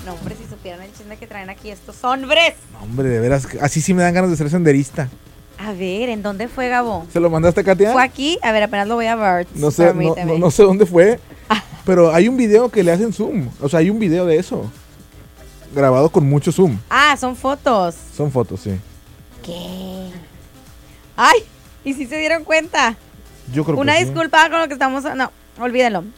No, hombre, si supieran el chisme que traen aquí estos hombres. Hombre, de veras, así sí me dan ganas de ser senderista. A ver, ¿en dónde fue, Gabo? ¿Se lo mandaste a Katia? Fue aquí. A ver, apenas lo voy a ver. No sé, no sé dónde fue, pero hay un video que le hacen zoom. O sea, hay un video de eso. Grabado con mucho zoom. Ah, son fotos. Son fotos, sí. ¿Qué? Ay, ¿y si se dieron cuenta? Yo creo Una que sí. disculpa con lo que estamos... No, olvídenlo.